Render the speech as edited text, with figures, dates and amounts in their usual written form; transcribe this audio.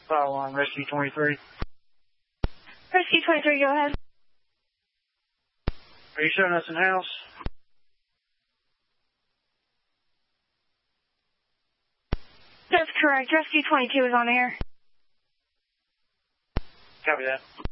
File on Rescue 23. Rescue 23, go ahead. Are you showing us in house? That's correct. Rescue 22 is on air. Copy that.